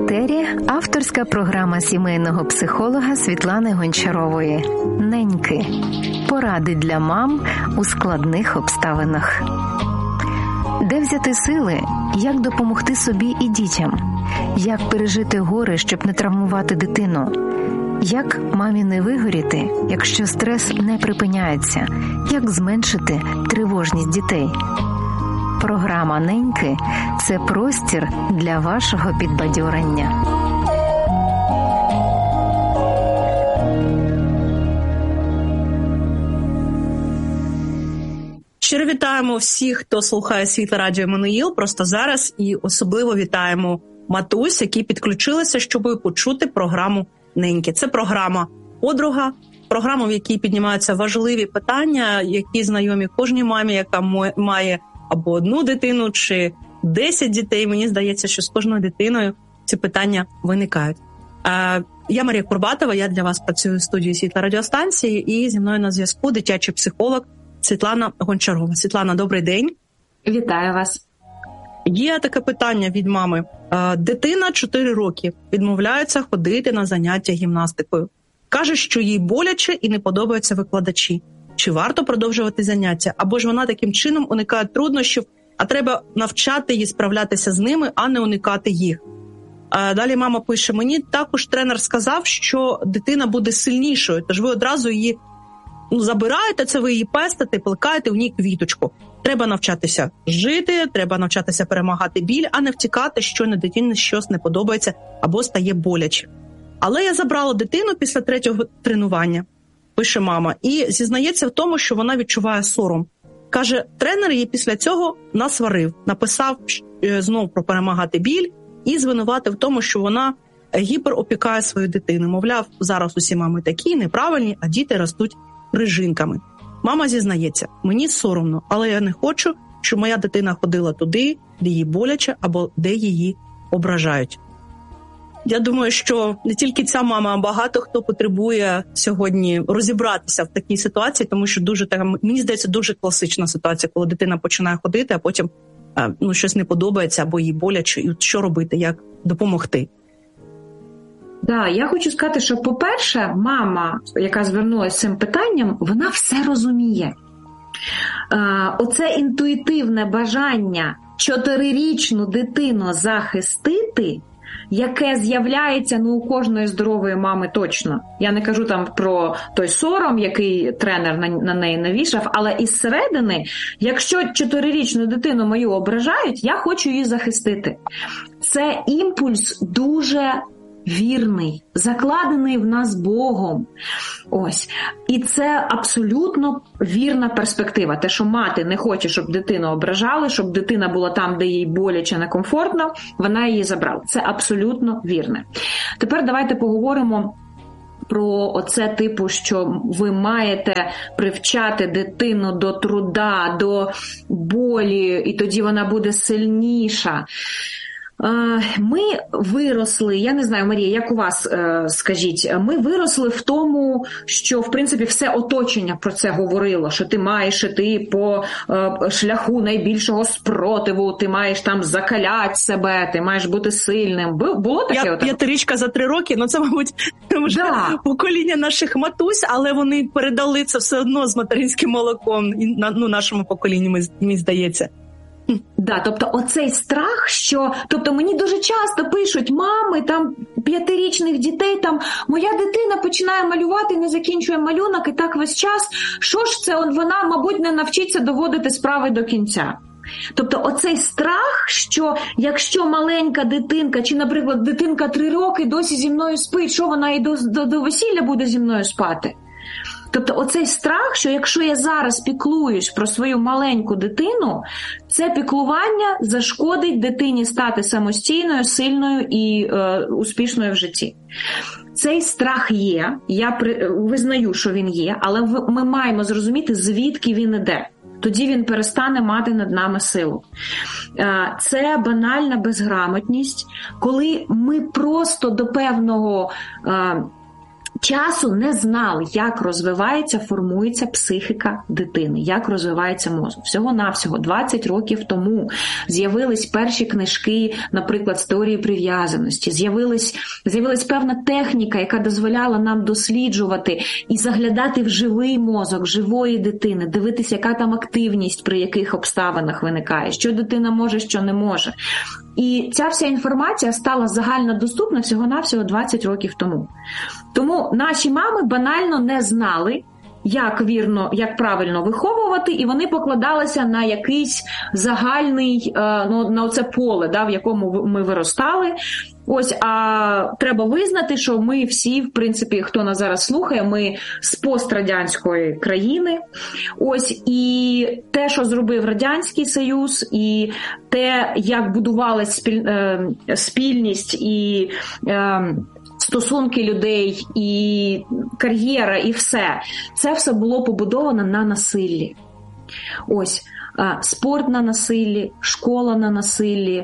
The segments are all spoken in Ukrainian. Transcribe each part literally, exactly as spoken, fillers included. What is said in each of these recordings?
етері авторська програма сімейного психолога Світлани Гончарової «Неньки. Поради для мам у складних обставинах». Де взяти сили, як допомогти собі і дітям? Як пережити горе, щоб не травмувати дитину? Як мамі не вигоріти, якщо стрес не припиняється? Як зменшити тривожність дітей? Програма «Неньки» – це простір для вашого підбадьорення. Щиро вітаємо всіх, хто слухає Світле Радіо Еммануїл просто зараз, і особливо вітаємо матусь, які підключилися, щоб почути програму «Неньки». Це програма «Подруга», програма, в якій піднімаються важливі питання, які знайомі кожній мамі, яка має або одну дитину, чи десять дітей. Мені здається, що з кожною дитиною ці питання виникають. Я Марія Курбатова, я для вас працюю в студії Світла радіостанції, і зі мною на зв'язку дитячий психолог Світлана Гончарова. Світлана, добрий день. Вітаю вас. Є таке питання від мами. Дитина чотири роки відмовляється ходити на заняття гімнастикою. Каже, що їй боляче і не подобаються викладачі. Чи варто продовжувати заняття? Або ж вона таким чином уникає труднощів, а треба навчати її справлятися з ними, а не уникати їх. А далі мама пише, мені також тренер сказав, що дитина буде сильнішою, тож ви одразу її ну, забираєте, це ви її пестите, плекаєте в ній квіточку. Треба навчатися жити, треба навчатися перемагати біль, а не втікати, що на дитині щось не подобається або стає боляче. Але я забрала дитину після третього тренування, пише мама, і зізнається в тому, що вона відчуває сором. Каже, тренер її після цього насварив, написав знову про перемагати біль і звинуватив в тому, що вона гіперопікає свою дитину. Мовляв, зараз усі мами такі, неправильні, а діти ростуть прижинками. Мама зізнається, мені соромно, але я не хочу, щоб моя дитина ходила туди, де їй боляче або де її ображають. Я думаю, що не тільки ця мама, а багато хто потребує сьогодні розібратися в такій ситуації, тому що дуже така, мені здається, дуже класична ситуація, коли дитина починає ходити, а потім ну, щось не подобається або їй боляче. І що робити, як допомогти? Да, я хочу сказати, що, по-перше, мама, яка звернулася з цим питанням, вона все розуміє. Е, оце інтуїтивне бажання чотирирічну дитину захистити, яке з'являється ну, у кожної здорової мами точно. Я не кажу там про той сором, який тренер на, на неї навішав, але із середини, якщо чотирирічну дитину мою ображають, я хочу її захистити. Це імпульс дуже вірний, закладений в нас Богом. Ось. І це абсолютно вірна перспектива. Те, що мати не хоче, щоб дитину ображали, щоб дитина була там, де їй боляче, некомфортно, вона її забрала. Це абсолютно вірне. Тепер давайте поговоримо про оце типу, що ви маєте привчати дитину до труда, до болі, і тоді вона буде сильніша. Ми виросли, я не знаю, Марія, як у вас, скажіть, ми виросли в тому, що, в принципі, все оточення про це говорило, що ти маєш іти по шляху найбільшого спротиву, ти маєш там закаляти себе, ти маєш бути сильним. Було таке? Я п'ятирічка за три роки, ну це, мабуть, вже да. покоління наших матусь, але вони передали це все одно з материнським молоком, ну, нашому поколінню, мені здається. Да, тобто оцей страх, що, тобто мені дуже часто пишуть мами, там п'ятирічних дітей, там моя дитина починає малювати, не закінчує малюнок і так весь час. Що ж це, вона, мабуть, не навчиться доводити справи до кінця. Тобто оцей страх, що якщо маленька дитинка, чи, наприклад, дитинка три роки досі зі мною спить, що вона і до, до, до весілля буде зі мною спати? Тобто оцей страх, що якщо я зараз піклуюсь про свою маленьку дитину, це піклування зашкодить дитині стати самостійною, сильною і е, успішною в житті. Цей страх є, я при, визнаю, що він є, але в, ми маємо зрозуміти, звідки він іде. Тоді він перестане мати над нами силу. Е, це банальна безграмотність, коли ми просто до певного... Е, часу не знали, як розвивається, формується психіка дитини, як розвивається мозок. Всього-навсього двадцять років тому з'явились перші книжки, наприклад, з теорії прив'язаності, з'явилась, з'явилась певна техніка, яка дозволяла нам досліджувати і заглядати в живий мозок живої дитини, дивитися, яка там активність, при яких обставинах виникає, що дитина може, що не може. І ця вся інформація стала загальнодоступна всього-навсього двадцять років тому. Тому наші мами банально не знали, як вірно, як правильно виховувати, і вони покладалися на якийсь загальний, ну, на оце поле, да, в якому ми виростали. Ось, а треба визнати, що ми всі, в принципі, хто нас зараз слухає, ми з пострадянської країни. Ось, і те, що зробив Радянський Союз, і те, як будувалась спіль, е, спільність і е, стосунки людей, і кар'єра, і все, це все було побудовано на насиллі. Ось. Спорт на насиллі, школа на насиллі,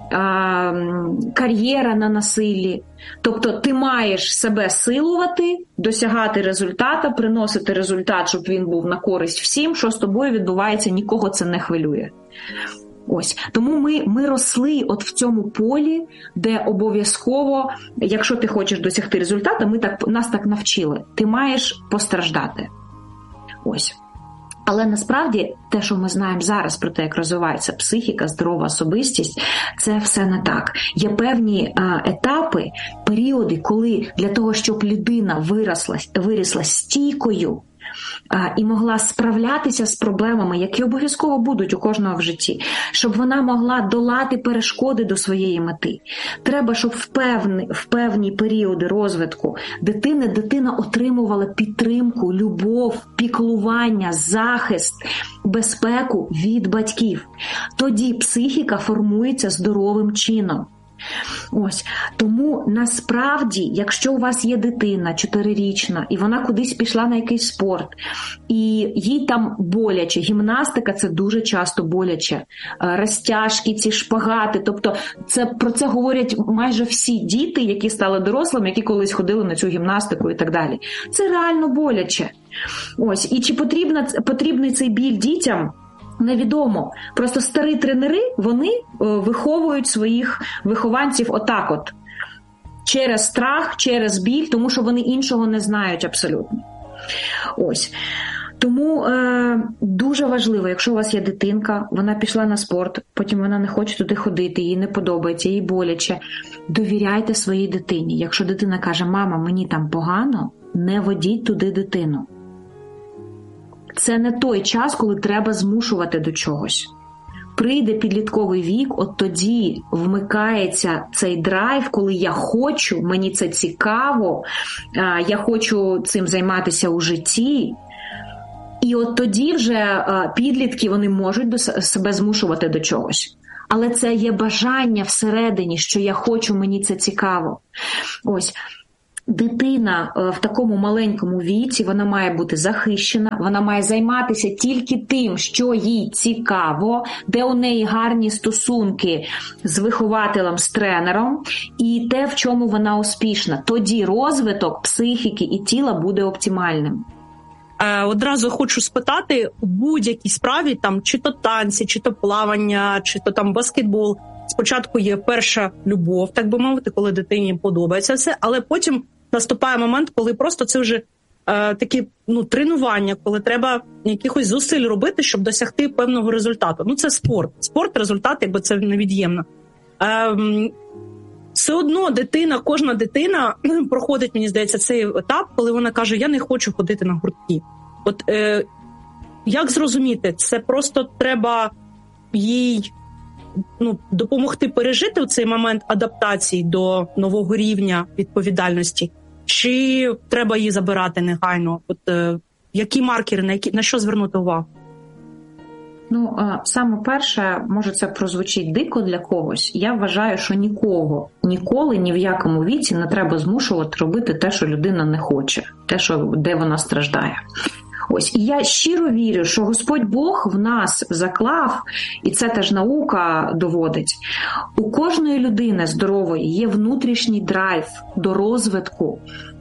кар'єра на насиллі. Тобто ти маєш себе силувати, досягати результату, приносити результат, щоб він був на користь всім, що з тобою відбувається, нікого це не хвилює. Ось. Тому ми, ми росли от в цьому полі, де обов'язково, якщо ти хочеш досягти результату, ми так, нас так навчили, ти маєш постраждати. Ось. Але насправді те, що ми знаємо зараз про те, як розвивається психіка, здорова особистість, це все не так. Є певні а, етапи, періоди, коли для того, щоб людина виросла, вирісла стійкою а, і могла справлятися з проблемами, які обов'язково будуть у кожного в житті, щоб вона могла долати перешкоди до своєї мети. Треба, щоб в певні, в певні періоди розвитку дитини дитина отримувала підтримку, любов, піклування, захист, безпеку від батьків. Тоді психіка формується здоровим чином. Ось. Тому насправді, якщо у вас є дитина чотирирічна, і вона кудись пішла на якийсь спорт, і їй там боляче, гімнастика – це дуже часто боляче, розтяжки, ці шпагати, тобто це, про це говорять майже всі діти, які стали дорослими, які колись ходили на цю гімнастику і так далі. Це реально боляче. Ось. І чи потрібна, потрібний цей біль дітям? Невідомо. Просто старі тренери, вони виховують своїх вихованців отак от. Через страх, через біль, тому що вони іншого не знають абсолютно. Ось. Тому е, дуже важливо, якщо у вас є дитинка, вона пішла на спорт, потім вона не хоче туди ходити, їй не подобається, їй боляче, довіряйте своїй дитині. Якщо дитина каже, мама, мені там погано, не водіть туди дитину. Це не той час, коли треба змушувати до чогось. Прийде підлітковий вік, от тоді вмикається цей драйв, коли я хочу, мені це цікаво, я хочу цим займатися у житті. І от тоді вже підлітки, вони можуть себе змушувати до чогось. Але це є бажання всередині, що я хочу, мені це цікаво. Ось. Дитина в такому маленькому віці, вона має бути захищена, вона має займатися тільки тим, що їй цікаво, де у неї гарні стосунки з вихователем, з тренером, і те, в чому вона успішна. Тоді розвиток психіки і тіла буде оптимальним. Одразу хочу спитати, у будь-якій справі, там, чи то танці, чи то плавання, чи то там баскетбол, спочатку є перша любов, так би мовити, коли дитині подобається все, але потім наступає момент, коли просто це вже е, такі ну, тренування, коли треба якихось зусиль робити, щоб досягти певного результату. Ну, це спорт. Спорт, результат, якби це невід'ємно. Е, все одно дитина, кожна дитина проходить, мені здається, цей етап, коли вона каже, я не хочу ходити на гуртки. От е, як зрозуміти? Це просто треба їй ну, допомогти пережити цей момент адаптації до нового рівня відповідальності, чи треба її забирати негайно? От е, які маркери, на які на що звернути увагу? Ну, саме перше, може це прозвучить дико для когось. Я вважаю, що нікого, ніколи, ні в якому віці не треба змушувати робити те, що людина не хоче, те, що де вона страждає. Ось, і я щиро вірю, що Господь Бог в нас заклав, і це теж наука доводить, у кожної людини здорової є внутрішній драйв до розвитку,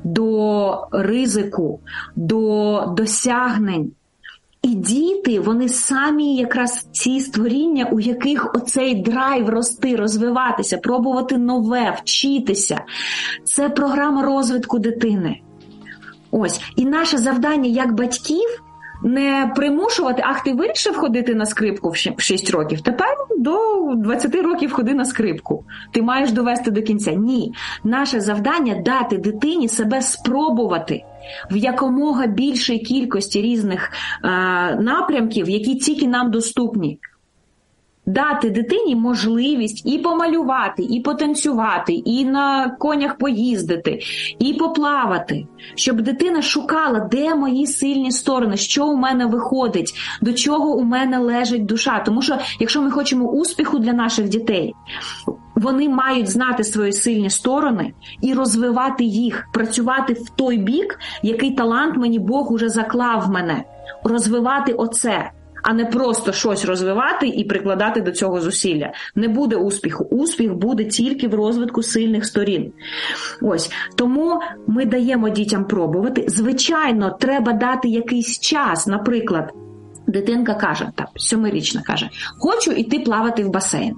до ризику, до досягнень. І діти, вони самі якраз ці створіння, у яких оцей драйв рости, розвиватися, пробувати нове, вчитися. Це програма розвитку дитини. Ось. І наше завдання як батьків не примушувати, ах, ти вирішив ходити на скрипку в шість років, тепер до двадцяти років ходи на скрипку. Ти маєш довести до кінця. Ні. Наше завдання – дати дитині себе спробувати в якомога більшій кількості різних е, напрямків, які тільки нам доступні. Дати дитині можливість і помалювати, і потанцювати, і на конях поїздити, і поплавати. Щоб дитина шукала, де мої сильні сторони, що у мене виходить, до чого у мене лежить душа. Тому що, якщо ми хочемо успіху для наших дітей, вони мають знати свої сильні сторони і розвивати їх, працювати в той бік, який талант мені Бог уже заклав в мене. Розвивати оце. А не просто щось розвивати і прикладати до цього зусилля. Не буде успіху. Успіх буде тільки в розвитку сильних сторін. Ось. Тому ми даємо дітям пробувати. Звичайно, треба дати якийсь час. Наприклад, дитинка каже, так, сьомирічна каже, хочу йти плавати в басейн.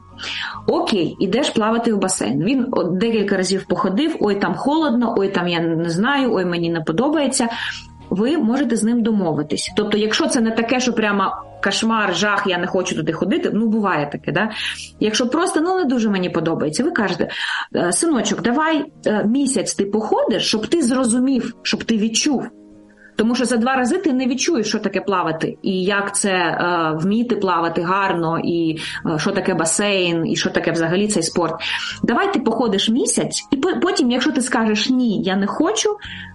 Окей, ідеш плавати в басейн. Він декілька разів походив, ой, там холодно, ой, там я не знаю, ой, мені не подобається. Ви можете з ним домовитись. Тобто, якщо це не таке, що прямо кошмар, жах, я не хочу туди ходити, ну, буває таке, да? Якщо просто, ну, не дуже мені подобається, ви кажете, синочок, давай місяць ти походиш, щоб ти зрозумів, щоб ти відчув. Тому що за два рази ти не відчуєш, що таке плавати, і як це е, вміти плавати гарно, і е, що таке басейн, і що таке взагалі цей спорт. Давай ти походиш місяць, і потім, якщо ти скажеш «ні, я не хочу»,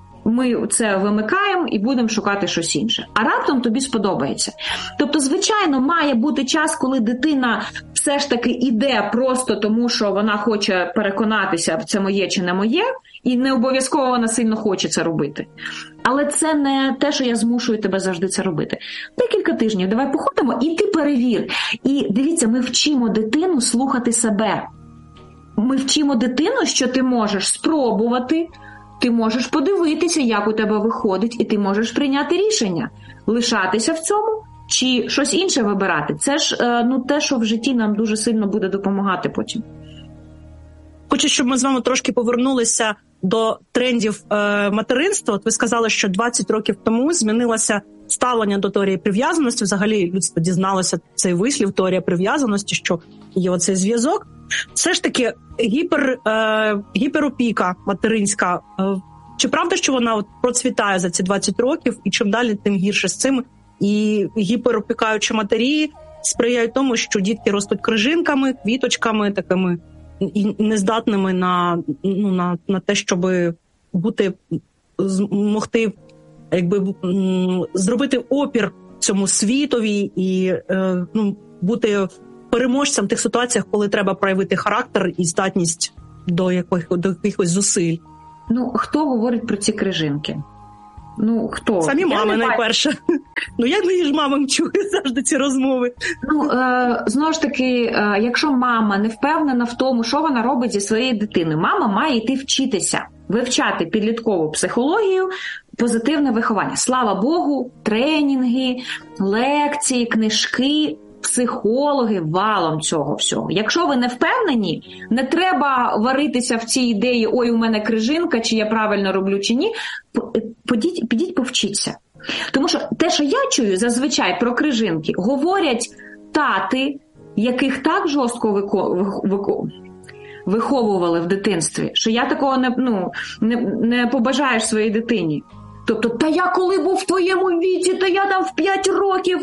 ми це вимикаємо і будемо шукати щось інше. А раптом тобі сподобається. Тобто, звичайно, має бути час, коли дитина все ж таки іде просто тому, що вона хоче переконатися, це моє чи не моє, і не обов'язково вона сильно хоче це робити. Але це не те, що я змушую тебе завжди це робити. Декілька тижнів, давай походимо, і ти перевір. І дивіться, ми вчимо дитину слухати себе. Ми вчимо дитину, що ти можеш спробувати, ти можеш подивитися, як у тебе виходить, і ти можеш прийняти рішення. Лишатися в цьому чи щось інше вибирати. Це ж ну, те, що в житті нам дуже сильно буде допомагати потім. Хочу, щоб ми з вами трошки повернулися до трендів е, материнства. От ви сказали, що двадцять років тому змінилося ставлення до теорії прив'язаності. Взагалі людство дізналося цей вислів, теорія прив'язаності, що є оцей зв'язок. Все ж таки гіпер, е, гіперопіка материнська. Е, чи правда, що вона от процвітає за ці двадцять років, і чим далі, тим гірше з цим? І гіперопікаючі матері сприяють тому, що дітки ростуть крижинками, квіточками, такими і нездатними на, ну, на, на те, щоб бути, могти, якби, зробити опір цьому світові і е, ну, бути переможцем в тих ситуаціях, коли треба проявити характер і здатність до яких, до якихось зусиль. Ну, хто говорить про ці крижинки? Ну, хто? Самі я мами найперше. Ну, як мені ж мамам чую завжди ці розмови? Ну, е, знову ж таки, е, якщо мама не впевнена в тому, що вона робить зі своєю дитиною, мама має йти вчитися, вивчати підліткову психологію, позитивне виховання. Слава Богу, тренінги, лекції, книжки, психологи валом цього всього. Якщо ви не впевнені, не треба варитися в цій ідеї, ой, у мене крижинка, чи я правильно роблю, чи ні. Підіть, підіть повчіться. Тому що те, що я чую зазвичай про крижинки, говорять тати, яких так жорстко вико... вико... виховували в дитинстві, що я такого не, ну, не, не побажаєш своїй дитині. Тобто, та я коли був в твоєму віці, то я там в п'ять років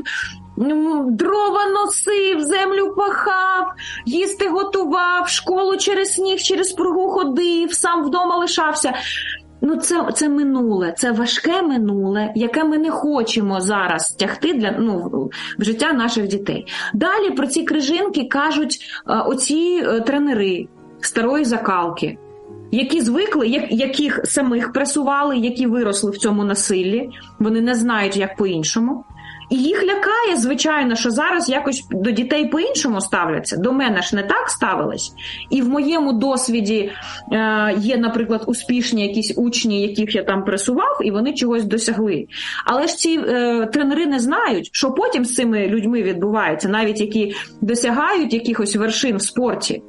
дрова носив, землю пахав, їсти готував, школу через сніг, через пругу ходив, сам вдома лишався. Ну, це, це минуле, це важке минуле, яке ми не хочемо зараз тягти для, ну, в життя наших дітей. Далі про ці крижинки кажуть оці тренери старої закалки. які звикли, як, яких самих пресували, які виросли в цьому насиллі, вони не знають, як по-іншому. І їх лякає, звичайно, що зараз якось до дітей по-іншому ставляться. До мене ж не так ставились. І в моєму досвіді е, є, наприклад, успішні якісь учні, яких я там пресував, і вони чогось досягли. Але ж ці е, тренери не знають, що потім з цими людьми відбувається, навіть які досягають якихось вершин в спорті.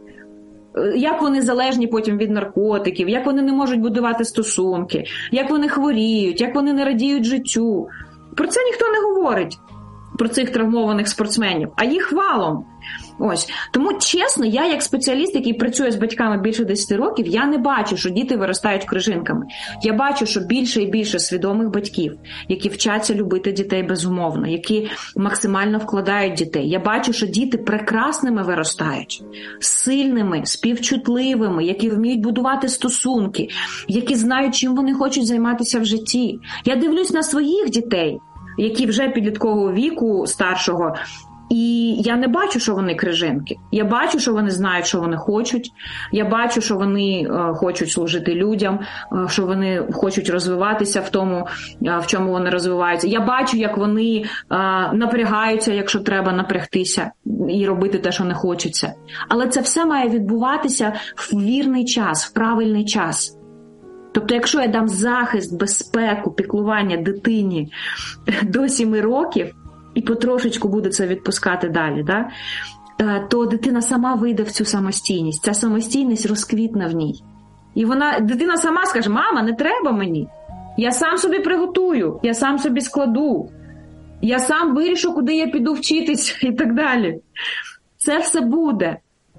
Як вони залежні потім від наркотиків, як вони не можуть будувати стосунки, як вони хворіють, як вони не радіють життю. Про це ніхто не говорить, про цих травмованих спортсменів, а їх валом. Ось. Тому, чесно, я як спеціаліст, який працює з батьками більше десяти років, я не бачу, що діти виростають крижинками. Я бачу, що більше і більше свідомих батьків, які вчаться любити дітей безумовно, які максимально вкладають дітей. Я бачу, що діти прекрасними виростають, сильними, співчутливими, які вміють будувати стосунки, які знають, чим вони хочуть займатися в житті. Я дивлюсь на своїх дітей, які вже підліткового віку старшого, і я не бачу, що вони крижинки. Я бачу, що вони знають, що вони хочуть. Я бачу, що вони е, хочуть служити людям, е, що вони хочуть розвиватися в тому, е, в чому вони розвиваються. Я бачу, як вони е, напрягаються, якщо треба напрягтися і робити те, що не хочеться. Але це все має відбуватися в вірний час, в правильний час. Тобто, якщо я дам захист, безпеку, піклування дитині до сіми років, і потрошечку буде це відпускати далі, да? То дитина сама вийде в цю самостійність. Ця самостійність розквітне в ній. І вона, дитина сама скаже: мама, не треба мені. Я сам собі приготую, я сам собі складу, я сам вирішу, куди я піду вчитись і так далі. Це все буде.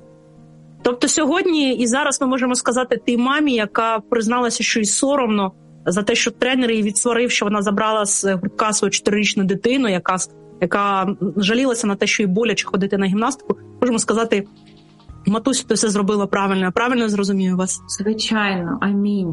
Тобто сьогодні і зараз ми можемо сказати тій мамі, яка призналася, що їй соромно за те, що тренер її відсварив, що вона забрала з гуртка свою чотирирічну дитину, яка, яка жалілася на те, що їй боляче ходити на гімнастику. Можемо сказати: матусю, ти все зробила правильно, я правильно зрозумію вас? Звичайно, амінь.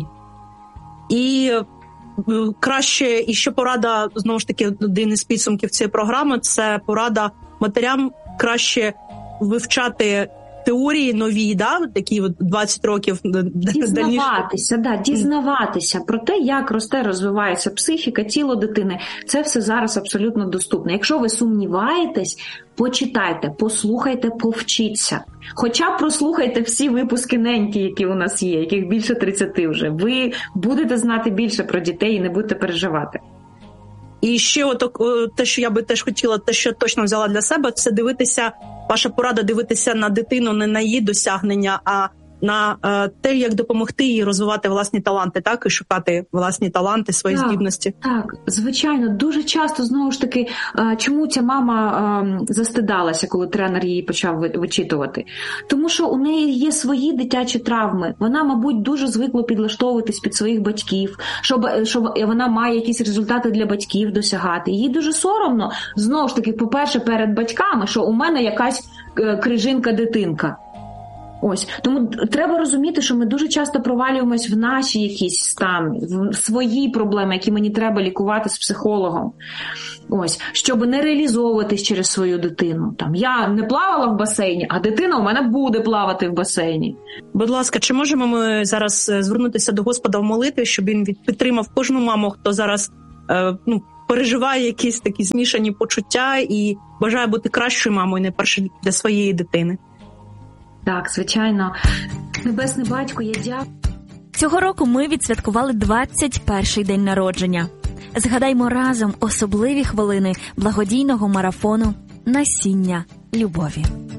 І краще, і ще порада, знову ж таки, один із підсумків цієї програми, це порада матерям краще вивчати теорії нові, да, такі двадцять років. Дізнаватися, да, дізнаватися про те, як росте, розвивається психіка, тіло дитини. Це все зараз абсолютно доступно. Якщо ви сумніваєтесь, почитайте, послухайте, повчіться. Хоча б прослухайте всі випуски «Неньки», які у нас є, яких більше тридцяти вже. Ви будете знати більше про дітей і не будете переживати. І ще от, те, що я би теж хотіла, те, що точно взяла для себе, це дивитися, ваша порада дивитися на дитину не на її досягнення, а на е, те, як допомогти їй розвивати власні таланти, так, і шукати власні таланти, свої так, здібності. Так, звичайно. Дуже часто, знову ж таки, е, чому ця мама е, застидалася, коли тренер її почав вичитувати? Тому що у неї є свої дитячі травми. Вона, мабуть, дуже звикла підлаштовуватись під своїх батьків, щоб, щоб вона має якісь результати для батьків досягати. Їй дуже соромно, знову ж таки, по-перше, перед батьками, що у мене якась е, крижинка-дитинка. Ось. Тому треба розуміти, що ми дуже часто провалюємось в наші якісь стани, в свої проблеми, які мені треба лікувати з психологом. Ось. Щоб не реалізовуватись через свою дитину. Там, я не плавала в басейні, а дитина у мене буде плавати в басейні. Будь ласка, чи можемо ми зараз звернутися до Господа в молитві, щоб він підтримав кожну маму, хто зараз е, ну, переживає якісь такі змішані почуття і бажає бути кращою мамою, найперше для своєї дитини? Так, звичайно. Небесний Батько, я дякую. Цього року ми відсвяткували двадцять перший день народження. Згадаймо разом особливі хвилини благодійного марафону «Насіння любові».